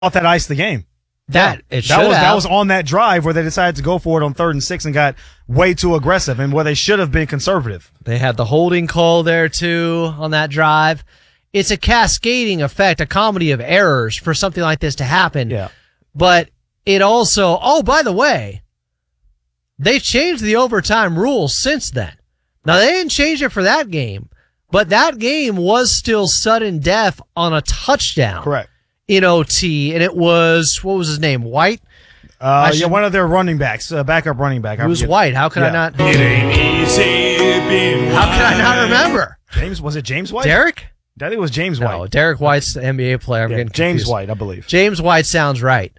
thought that iced the game. That was on that drive where they decided to go for it on 3rd and 6 and got way too aggressive, and where they should have been conservative. They had the holding call there too on that drive. It's a cascading effect, a comedy of errors for something like this to happen. Yeah. But it also, oh, by the way, they changed the overtime rules since then. Now, they didn't change it for that game, but that game was still sudden death on a touchdown. Correct. In OT, and it was, what was his name, White? One of their running backs, backup running back. It was White. How could I not? It ain't easy being How could I not remember? Was it James White? Derek? I think it was James White. No, Derek White's the NBA player. I'm getting James confused. White, I believe. James White sounds right.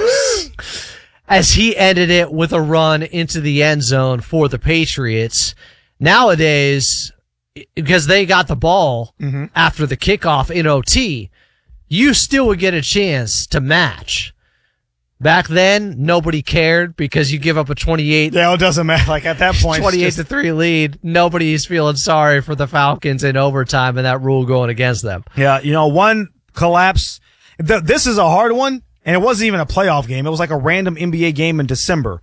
As he ended it with a run into the end zone for the Patriots. Nowadays, because they got the ball after the kickoff in OT, you still would get a chance to match. Back then, nobody cared because you give up a 28. Yeah, it doesn't matter. Like at that point, 28-3 lead. Nobody's feeling sorry for the Falcons in overtime and that rule going against them. Yeah, one collapse. This is a hard one, and it wasn't even a playoff game. It was like a random NBA game in December.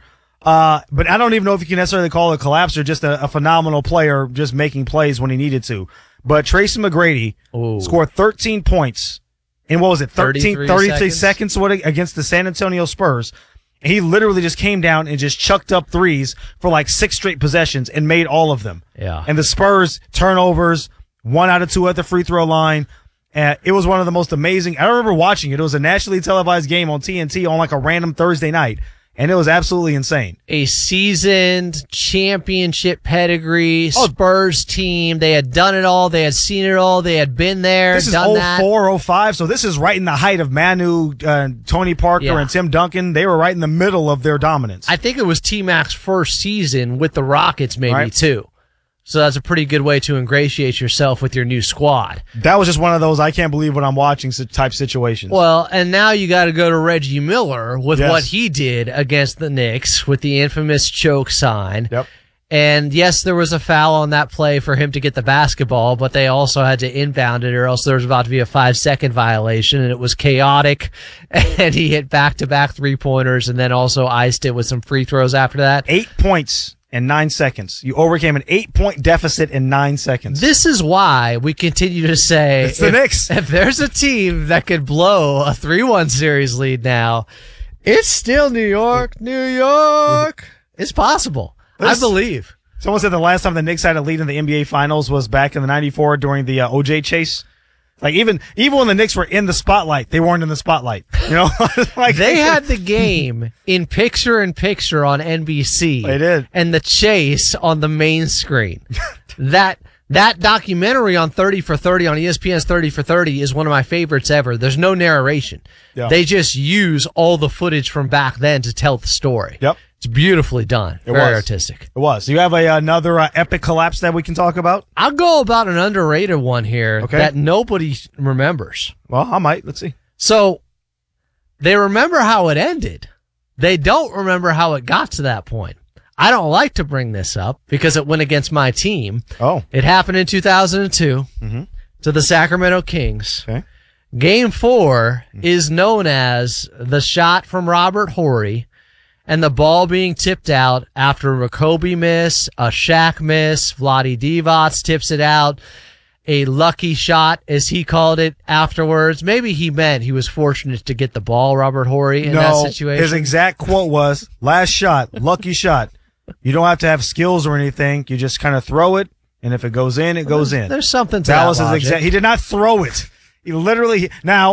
But I don't even know if you can necessarily call it a collapse or just a phenomenal player just making plays when he needed to. But Tracy McGrady scored 13 points. And what was it? 33 seconds against the San Antonio Spurs. And he literally just came down and just chucked up threes for like 6 straight possessions and made all of them. Yeah. And the Spurs turnovers, 1 out of 2 at the free throw line. It was one of the most amazing. I remember watching it. It was a nationally televised game on TNT on like a random Thursday night. And it was absolutely insane. A seasoned championship pedigree Spurs team. They had done it all. They had seen it all. They had been there. This is done that. 04, 05. So this is right in the height of Manu, Tony Parker, and Tim Duncan. They were right in the middle of their dominance. I think it was T-Mac's first season with the Rockets maybe too. So that's a pretty good way to ingratiate yourself with your new squad. That was just one of those I can't believe what I'm watching type situations. Well, and now you got to go to Reggie Miller with what he did against the Knicks with the infamous choke sign. Yep. And yes, there was a foul on that play for him to get the basketball, but they also had to inbound it or else there was about to be a 5-second violation, and it was chaotic. And he hit back-to-back 3-pointers and then also iced it with some free throws after that. 8 points in 9 seconds. You overcame an 8-point deficit in 9 seconds. This is why we continue to say it's the Knicks. If there's a team that could blow a 3-1 series lead now, it's still New York. New York. It's possible. I believe. Someone said the last time the Knicks had a lead in the NBA Finals was back in the 94 during the OJ chase. Like even when the Knicks were in the spotlight, they weren't in the spotlight. Like they had the game in picture-in-picture on NBC. They did. And the chase on the main screen. That documentary on 30 for 30 on ESPN's 30 for 30 is one of my favorites ever. There's no narration. Yeah. They just use all the footage from back then to tell the story. Yep. It's beautifully done. Very artistic. It was. Do you have another epic collapse that we can talk about? I'll go about an underrated one here that nobody remembers. Well, I might. Let's see. So they remember how it ended. They don't remember how it got to that point. I don't like to bring this up because it went against my team. Oh. It happened in 2002 to the Sacramento Kings. Okay. Game 4 is known as the shot from Robert Horry and the ball being tipped out after a Kobe miss, a Shaq miss, Vlade Divac tips it out, a lucky shot, as he called it afterwards. Maybe he meant he was fortunate to get the ball, Robert Horry, in that situation. His exact quote was, last shot, lucky shot. You don't have to have skills or anything. You just kind of throw it, and if it goes in, it goes in. There's something to that was his exact. He did not throw it. He literally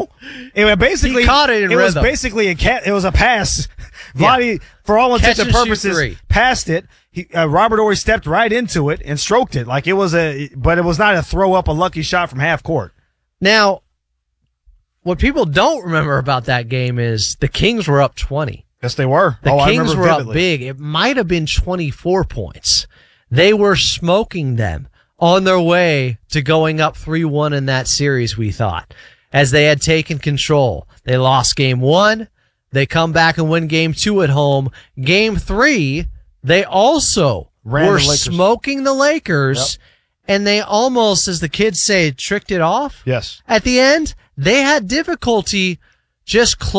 he caught it in rhythm. It was basically it was a pass. Vlade, for all intents and purposes, passed it. Robert Horry stepped right into it and stroked it like it was but it was not a throw up a lucky shot from half court. Now, what people don't remember about that game is the Kings were up 20. Yes, they were. The Kings were vividly. up big. It might have been 24 points. They were smoking them on their way to going up 3-1 in that series, we thought, as they had taken control. They lost game 1. They come back and win game 2 at home. Game 3, they also were smoking the Lakers, and they almost, as the kids say, tricked it off. Yes. At the end, they had difficulty just